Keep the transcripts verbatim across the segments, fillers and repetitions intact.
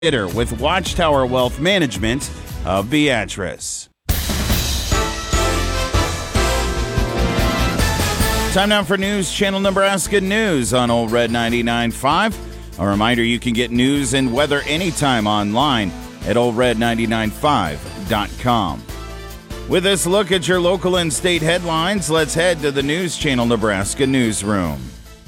with Watchtower Wealth Management of Beatrice. Time now for News Channel Nebraska News on Old Red ninety-nine point five. A reminder, you can get news and weather anytime online at old red ninety-nine point five dot com. With this look at your local and state headlines, let's head to the News Channel Nebraska newsroom.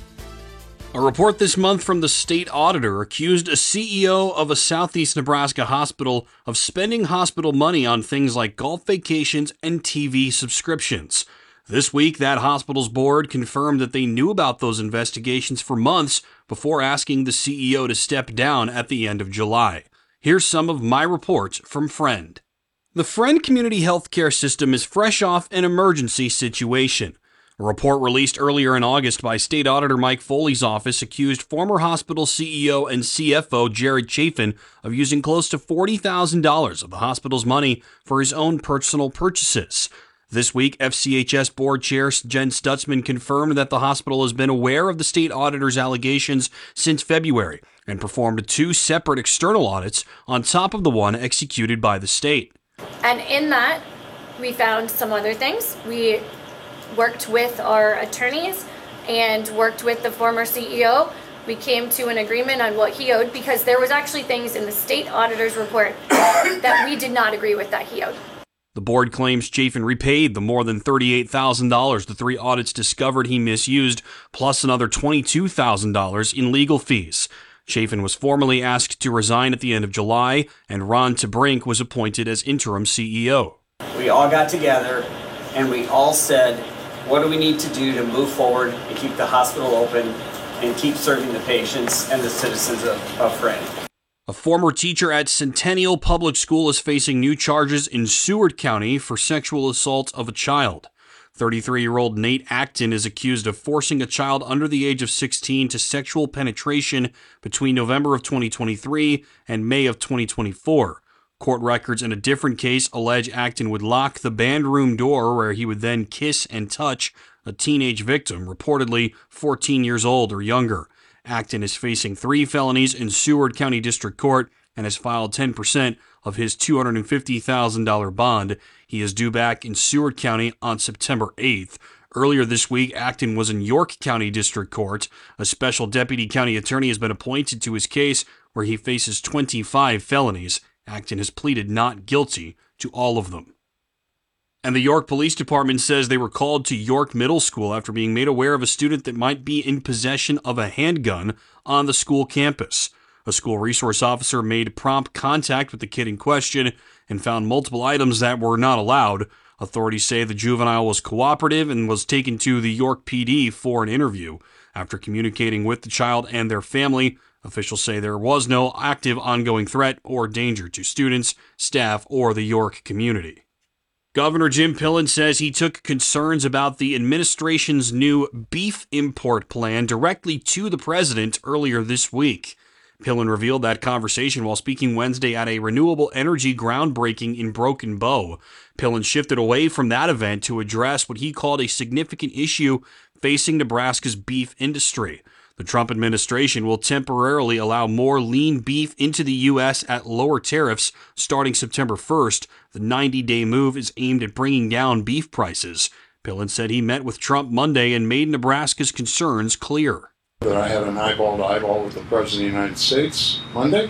A report this month from the state auditor accused a C E O of a southeast Nebraska hospital of spending hospital money on things like golf vacations and T V subscriptions. This week, that hospital's board confirmed that they knew about those investigations for months before asking the C E O to step down at the end of July. Here's some of my reports from Friend. The Friend Community Healthcare System is fresh off an emergency situation. A report released earlier in August by State Auditor Mike Foley's office accused former hospital C E O and C F O Jared Chafin of using close to forty thousand dollars of the hospital's money for his own personal purchases. This week, F C H S Board Chair Jen Stutzman confirmed that the hospital has been aware of the state auditor's allegations since February and performed two separate external audits on top of the one executed by the state. And in that, we found some other things. We worked with our attorneys and worked with the former C E O. We came to an agreement on what he owed because there was actually things in the state auditor's report that we did not agree with that he owed. The board claims Chafin repaid the more than thirty-eight thousand dollars the three audits discovered he misused, plus another twenty-two thousand dollars in legal fees. Chafin was formally asked to resign at the end of July, and Ron Tabrink was appointed as interim C E O. We all got together and we all said, what do we need to do to move forward and keep the hospital open and keep serving the patients and the citizens of, of Friend? A former teacher at Centennial Public School is facing new charges in Seward County for sexual assault of a child. thirty-three-year-old Nate Acton is accused of forcing a child under the age of sixteen to sexual penetration between November of twenty twenty-three and May of twenty twenty-four. Court records in a different case allege Acton would lock the band room door where he would then kiss and touch a teenage victim, reportedly fourteen years old or younger. Acton is facing three felonies in Seward County District Court and has filed ten percent of his two hundred fifty thousand dollars bond. He is due back in Seward County on September eighth. Earlier this week, Acton was in York County District Court. A special deputy county attorney has been appointed to his case where he faces twenty-five felonies. Acton has pleaded not guilty to all of them. And the York Police Department says they were called to York Middle School after being made aware of a student that might be in possession of a handgun on the school campus. A school resource officer made prompt contact with the kid in question and found multiple items that were not allowed. Authorities say the juvenile was cooperative and was taken to the York P D for an interview. After communicating with the child and their family, officials say there was no active ongoing threat or danger to students, staff, or the York community. Governor Jim Pillen says he took concerns about the administration's new beef import plan directly to the president earlier this week. Pillen revealed that conversation while speaking Wednesday at a renewable energy groundbreaking in Broken Bow. Pillen shifted away from that event to address what he called a significant issue facing Nebraska's beef industry. The Trump administration will temporarily allow more lean beef into the U S at lower tariffs starting September first. The ninety-day move is aimed at bringing down beef prices. Pillen said he met with Trump Monday and made Nebraska's concerns clear. That I had an eyeball to eyeball with the President of the United States Monday,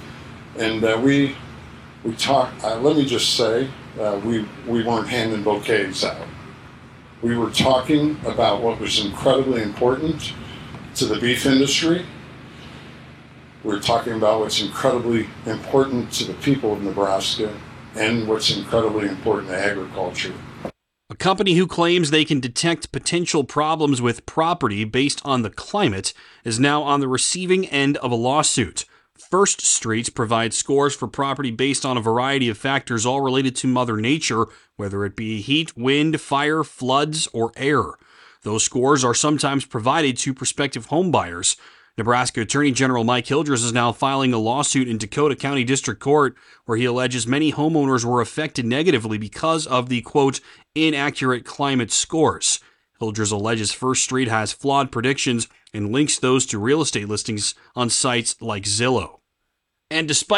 and uh, we we talked. Uh, let me just say, uh, we we weren't handing bouquets out. We were talking about what was incredibly important to the beef industry. We're talking about what's incredibly important to the people of Nebraska and what's incredibly important to agriculture. A company who claims they can detect potential problems with property based on the climate is now on the receiving end of a lawsuit. First Street provides scores for property based on a variety of factors all related to Mother Nature, whether it be heat, wind, fire, floods, or air. Those scores are sometimes provided to prospective homebuyers. Nebraska Attorney General Mike Hildress is now filing a lawsuit in Dakota County District Court where he alleges many homeowners were affected negatively because of the, quote, inaccurate climate scores. Hildress alleges First Street has flawed predictions and links those to real estate listings on sites like Zillow. And despite